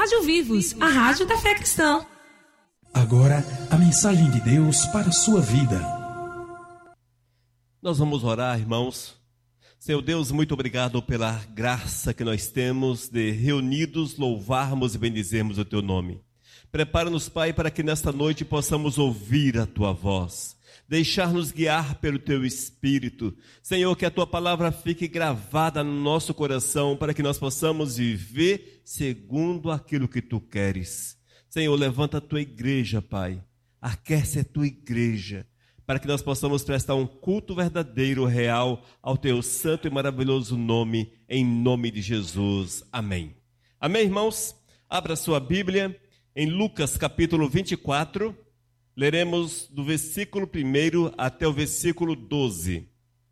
Rádio Vivos, a rádio da fé cristã. Agora, a mensagem de Deus para a sua vida. Nós vamos orar, irmãos. Senhor Deus, muito obrigado pela graça que nós temos de reunidos louvarmos e bendizermos o Teu nome. Prepara-nos, Pai, para que nesta noite possamos ouvir a Tua voz, deixar-nos guiar pelo Teu Espírito. Senhor, que a Tua palavra fique gravada no nosso coração, para que nós possamos viver segundo aquilo que Tu queres. Senhor, levanta a Tua igreja, Pai, aquece a Tua igreja, para que nós possamos prestar um culto verdadeiro, real, ao Teu santo e maravilhoso nome, em nome de Jesus. Amém. Amém, irmãos? Abra sua Bíblia em Lucas capítulo 24, leremos do versículo 1 até o versículo 12.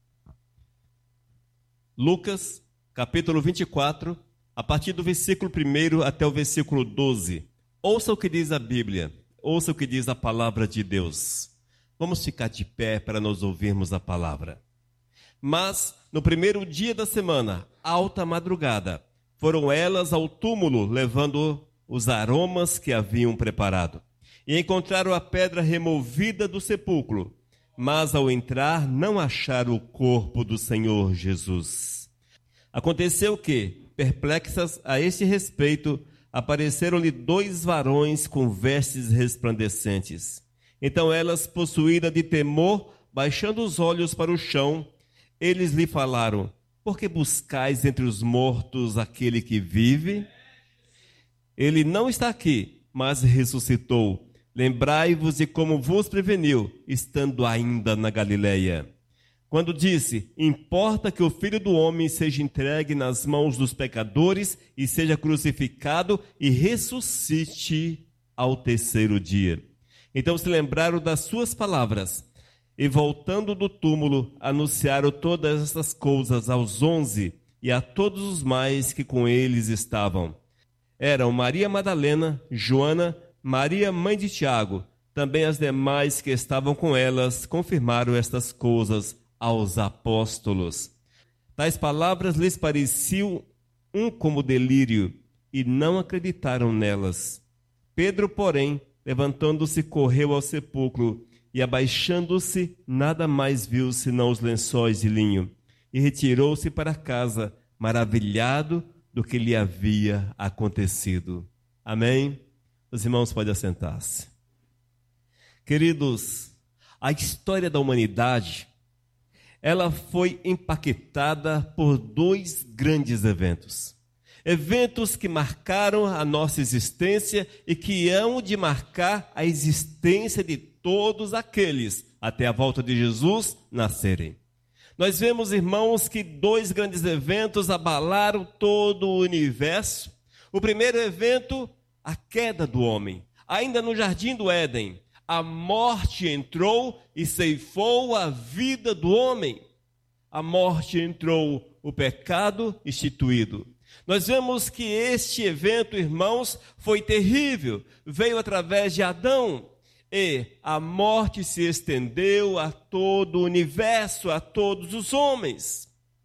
Lucas capítulo 24, a partir do versículo 1 até o versículo 12. Ouça o que diz a Bíblia, ouça o que diz a palavra de Deus. Vamos ficar de pé para nós ouvirmos a palavra. Mas, no primeiro dia da semana, alta madrugada, foram elas ao túmulo, levando os aromas que haviam preparado. E encontraram a pedra removida do sepulcro, mas ao entrar não acharam o corpo do Senhor Jesus. Aconteceu que, perplexas a este respeito, apareceram-lhe 2 varões com vestes resplandecentes. Então elas, possuídas de temor, baixando os olhos para o chão, eles lhe falaram: por que buscais entre os mortos aquele que vive? Ele não está aqui, mas ressuscitou. Lembrai-vos de como vos preveniu, estando ainda na Galileia. Quando disse: importa que o Filho do Homem seja entregue nas mãos dos pecadores e seja crucificado e ressuscite ao terceiro dia. Então se lembraram das suas palavras e, voltando do túmulo, anunciaram todas estas coisas aos 11 e a todos os mais que com eles estavam. Eram Maria Madalena, Joana, Maria, mãe de Tiago. Também as demais que estavam com elas confirmaram estas coisas aos apóstolos. Tais palavras lhes pareciam como delírio e não acreditaram nelas. Pedro, porém, levantando-se, correu ao sepulcro e, abaixando-se, nada mais viu senão os lençóis de linho, e retirou-se para casa, maravilhado do que lhe havia acontecido. Amém? Os irmãos podem assentar-se. Queridos, a história da humanidade, ela foi impactada por 2 grandes eventos. Eventos que marcaram a nossa existência e que hão de marcar a existência de todos aqueles, até a volta de Jesus, nascerem. Nós vemos, irmãos, que 2 grandes eventos abalaram todo o universo. O primeiro evento, a queda do homem. Ainda no jardim do Éden, a morte entrou e ceifou a vida do homem. A morte entrou, o pecado instituído. Nós vemos que este evento, irmãos, foi terrível. Veio através de Adão. E a morte se estendeu a todo o universo, a todos os homens.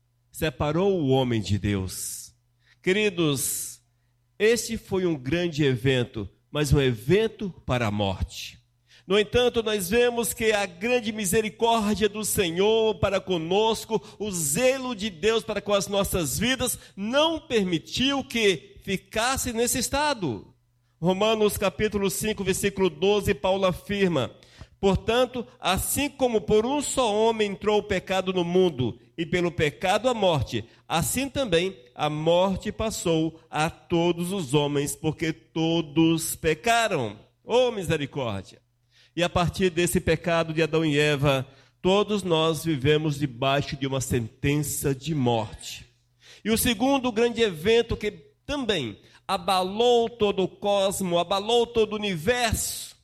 Separou o homem de Deus. Queridos, este foi um grande evento, mas um evento para a morte. No entanto, nós vemos que a grande misericórdia do Senhor para conosco, o zelo de Deus para com as nossas vidas, não permitiu que ficasse nesse estado. Romanos capítulo 5, versículo 12, Paulo afirma: portanto, assim como por um só homem entrou o pecado no mundo, e pelo pecado a morte, assim também a morte passou a todos os homens, porque todos pecaram. Oh, misericórdia! E a partir desse pecado de Adão e Eva, todos nós vivemos debaixo de uma sentença de morte. E o segundo grande evento que também abalou todo o cosmo, abalou todo o universo,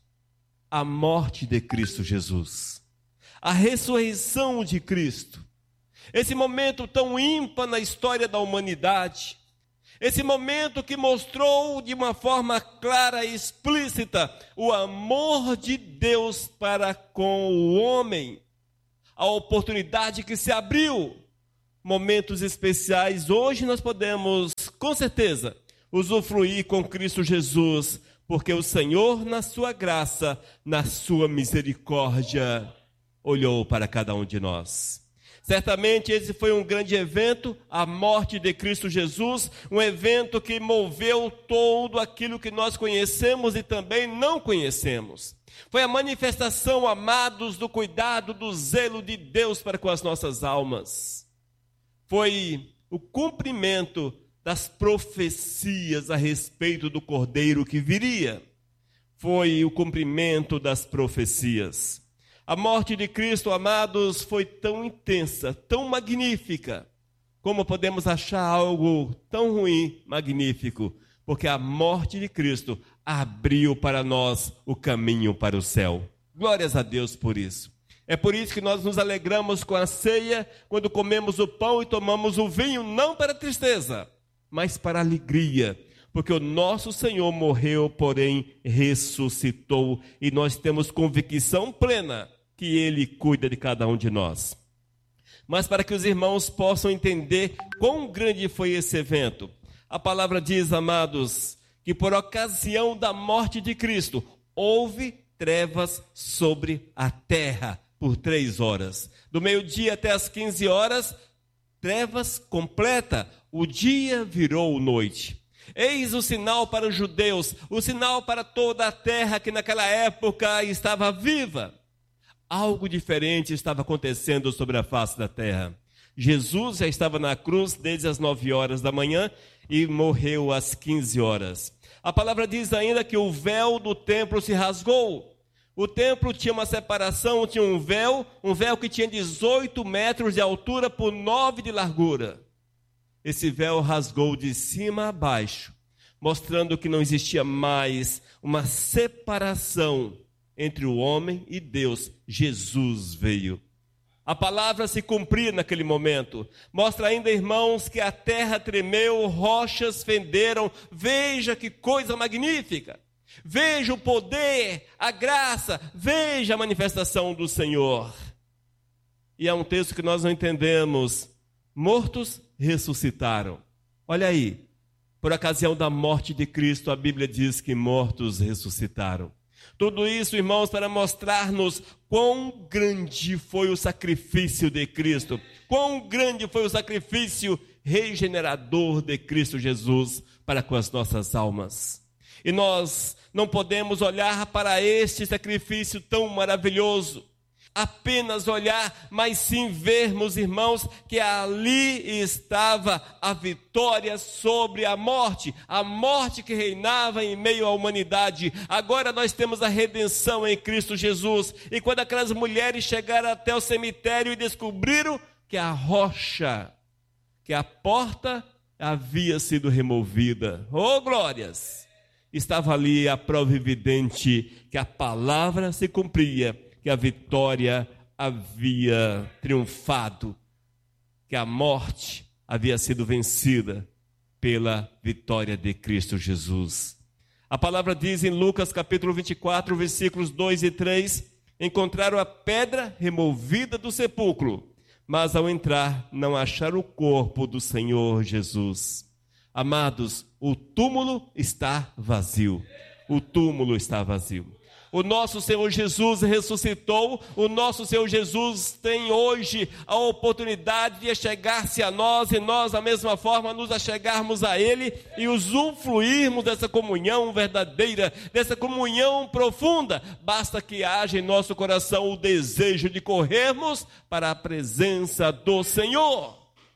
a morte de Cristo Jesus, a ressurreição de Cristo. Esse momento tão ímpar na história da humanidade, esse momento que mostrou de uma forma clara e explícita o amor de Deus para com o homem, a oportunidade que se abriu, momentos especiais. Hoje nós podemos, com certeza, usufruir com Cristo Jesus, porque o Senhor, na sua graça, na sua misericórdia, olhou para cada um de nós. Certamente esse foi um grande evento, a morte de Cristo Jesus, um evento que moveu tudo aquilo que nós conhecemos e também não conhecemos. Foi a manifestação, amados, do cuidado, do zelo de Deus para com as nossas almas. Foi o cumprimento das profecias a respeito do Cordeiro que viria. Foi o cumprimento das profecias. A morte de Cristo, amados, foi tão intensa, tão magnífica. Como podemos achar algo tão ruim, magnífico? Porque a morte de Cristo abriu para nós o caminho para o céu. Glórias a Deus por isso. É por isso que nós nos alegramos com a ceia, quando comemos o pão e tomamos o vinho, não para tristeza, mas para alegria. Porque o nosso Senhor morreu, porém ressuscitou, e nós temos convicção plena que Ele cuida de cada um de nós. Mas para que os irmãos possam entender quão grande foi esse evento, a palavra diz, amados, que por ocasião da morte de Cristo, houve trevas sobre a terra por 3 horas. Do meio-dia até as 15 horas, trevas completa, o dia virou noite. Eis o sinal para os judeus, o sinal para toda a terra que naquela época estava viva. Algo diferente estava acontecendo sobre a face da terra. Jesus já estava na cruz desde as 9 horas da manhã e morreu às 15 horas. A palavra diz ainda que o véu do templo se rasgou. O templo tinha uma separação, tinha um véu que tinha 18 metros de altura por 9 de largura. Esse véu rasgou de cima a baixo, mostrando que não existia mais uma separação entre o homem e Deus. Jesus veio. A palavra se cumpria naquele momento. Mostra ainda, irmãos, que a terra tremeu, rochas fenderam. Veja que coisa magnífica. Veja o poder, a graça, veja a manifestação do Senhor. E é um texto que nós não entendemos. Mortos ressuscitaram. Olha aí, por ocasião da morte de Cristo, a Bíblia diz que mortos ressuscitaram. Tudo isso, irmãos, para mostrar-nos quão grande foi o sacrifício de Cristo, quão grande foi o sacrifício regenerador de Cristo Jesus para com as nossas almas. E nós não podemos olhar para este sacrifício tão maravilhoso, apenas olhar, mas sim vermos, irmãos, que ali estava a vitória sobre a morte que reinava em meio à humanidade. Agora nós temos a redenção em Cristo Jesus. E quando aquelas mulheres chegaram até o cemitério e descobriram que a rocha, que a porta havia sido removida, oh glórias! Estava ali a prova evidente que a palavra se cumpria, que a vitória havia triunfado, que a morte havia sido vencida pela vitória de Cristo Jesus. A palavra diz em Lucas capítulo 24, versículos 2 e 3, encontraram a pedra removida do sepulcro, mas ao entrar não acharam o corpo do Senhor Jesus. Amados, o túmulo está vazio. O túmulo está vazio. O nosso Senhor Jesus ressuscitou, o nosso Senhor Jesus tem hoje a oportunidade de achegar-se a nós e nós, da mesma forma, nos achegarmos a Ele e usufruirmos dessa comunhão verdadeira, dessa comunhão profunda. Basta que haja em nosso coração o desejo de corrermos para a presença do Senhor.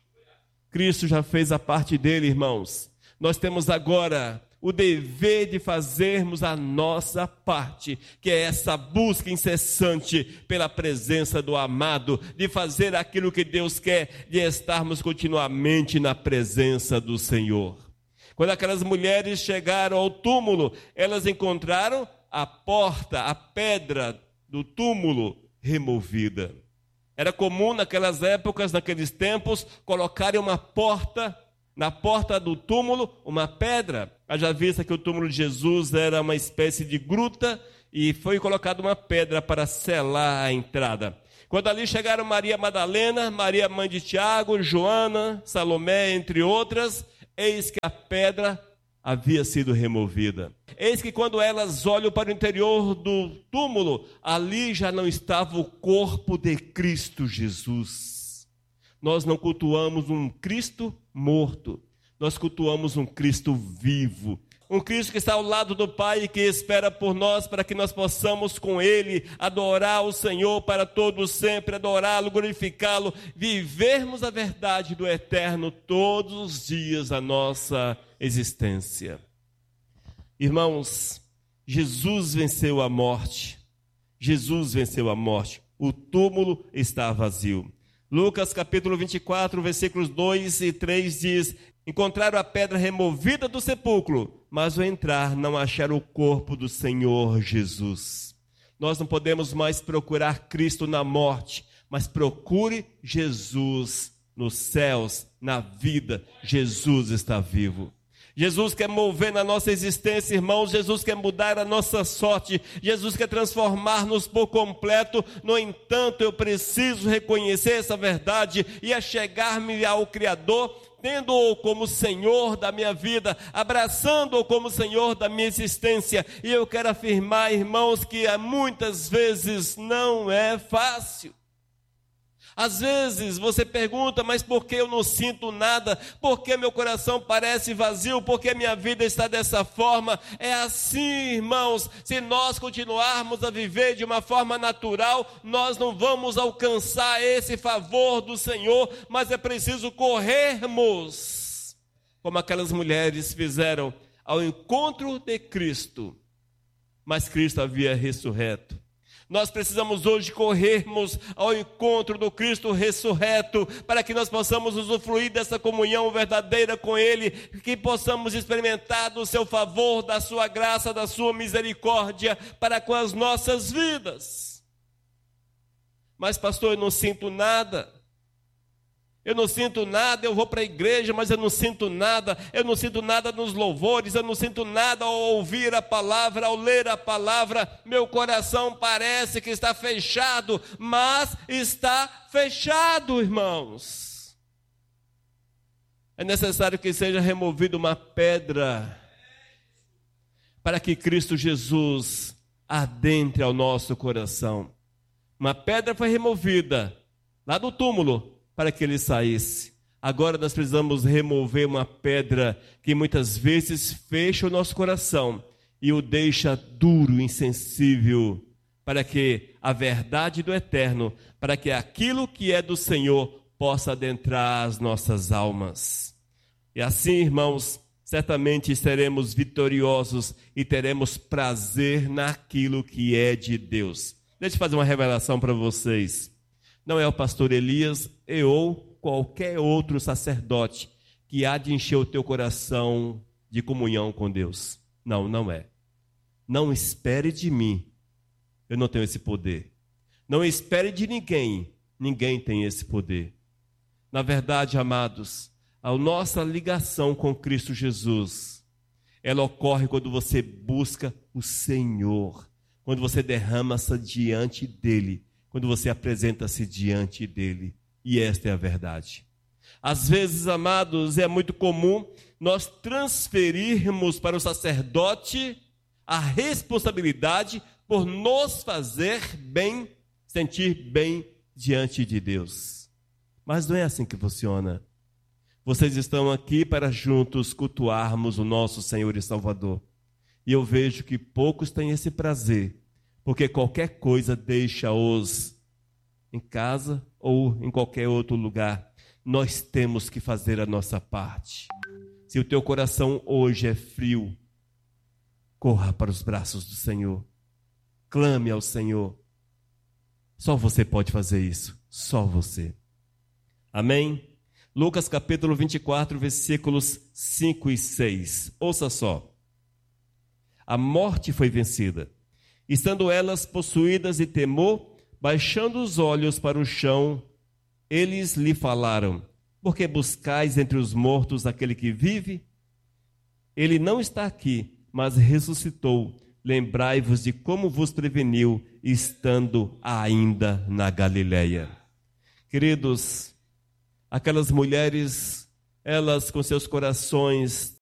Cristo já fez a parte dele, irmãos. Nós temos agora o dever de fazermos a nossa parte, que é essa busca incessante pela presença do amado, de fazer aquilo que Deus quer, de estarmos continuamente na presença do Senhor. Quando aquelas mulheres chegaram ao túmulo, elas encontraram a porta, a pedra do túmulo removida. Era comum naquelas épocas, naqueles tempos, colocarem uma porta, na porta do túmulo, uma pedra. Haja vista que o túmulo de Jesus era uma espécie de gruta e foi colocada uma pedra para selar a entrada. Quando ali chegaram Maria Madalena, Maria mãe de Tiago, Joana, Salomé, entre outras, eis que a pedra havia sido removida. Eis que quando elas olham para o interior do túmulo, ali já não estava o corpo de Cristo Jesus. Nós não cultuamos um Cristo morto, nós cultuamos um Cristo vivo. Um Cristo que está ao lado do Pai e que espera por nós para que nós possamos com Ele adorar o Senhor para todos sempre, adorá-lo, glorificá-lo, vivermos a verdade do eterno todos os dias da nossa existência. Irmãos, Jesus venceu a morte. Jesus venceu a morte. O túmulo está vazio. Lucas capítulo 24, versículos 2 e 3 diz: encontraram a pedra removida do sepulcro, mas ao entrar não acharam o corpo do Senhor Jesus. Nós não podemos mais procurar Cristo na morte, mas procure Jesus nos céus, na vida. Jesus está vivo. Jesus quer mover na nossa existência, irmãos. Jesus quer mudar a nossa sorte. Jesus quer transformar-nos por completo. No entanto, eu preciso reconhecer essa verdade e achegar-me ao Criador, tendo-o como Senhor da minha vida, abraçando-o como Senhor da minha existência. E eu quero afirmar, irmãos, que muitas vezes não é fácil. Às vezes você pergunta, mas por que eu não sinto nada? Por que meu coração parece vazio? Por que minha vida está dessa forma? É assim, irmãos, se nós continuarmos a viver de uma forma natural, nós não vamos alcançar esse favor do Senhor, mas é preciso corrermos, como aquelas mulheres fizeram ao encontro de Cristo, mas Cristo havia ressurreto. Nós precisamos hoje corrermos ao encontro do Cristo ressurreto, para que nós possamos usufruir dessa comunhão verdadeira com Ele, que possamos experimentar do seu favor, da sua graça, da sua misericórdia para com as nossas vidas. Mas pastor, eu não sinto nada. Eu não sinto nada, eu vou para a igreja, mas eu não sinto nada. Eu não sinto nada nos louvores, eu não sinto nada ao ouvir a palavra, ao ler a palavra. Meu coração parece que está fechado, mas está fechado, irmãos. É necessário que seja removida uma pedra, para que Cristo Jesus adentre ao nosso coração. Uma pedra foi removida lá do túmulo, para que ele saísse. Agora nós precisamos remover uma pedra que muitas vezes fecha o nosso coração e o deixa duro, insensível, para que a verdade do eterno, para que aquilo que é do Senhor possa adentrar as nossas almas. E assim, irmãos, certamente seremos vitoriosos e teremos prazer naquilo que é de Deus. Deixa eu fazer uma revelação para vocês. Não é o pastor Elias ou qualquer outro sacerdote que há de encher o teu coração de comunhão com Deus. Não, não é. Não espere de mim. Eu não tenho esse poder. Não espere de ninguém. Ninguém tem esse poder. Na verdade, amados, a nossa ligação com Cristo Jesus, ela ocorre quando você busca o Senhor, quando você derrama-se diante dEle, quando você apresenta-se diante dEle. E esta é a verdade. Às vezes, amados, é muito comum nós transferirmos para o sacerdote a responsabilidade por nos fazer bem, sentir bem diante de Deus. Mas não é assim que funciona. Vocês estão aqui para juntos cultuarmos o nosso Senhor e Salvador. E eu vejo que poucos têm esse prazer, porque qualquer coisa deixa-os em casa ou em qualquer outro lugar. Nós temos que fazer a nossa parte. Se o teu coração hoje é frio, corra para os braços do Senhor. Clame ao Senhor. Só você pode fazer isso. Só você. Amém? Lucas capítulo 24, versículos 5 e 6. Ouça só. A morte foi vencida. Estando elas possuídas de temor, baixando os olhos para o chão, eles lhe falaram: por que buscais entre os mortos aquele que vive? Ele não está aqui, mas ressuscitou. Lembrai-vos de como vos preveniu, estando ainda na Galileia. Queridos, aquelas mulheres, elas com seus corações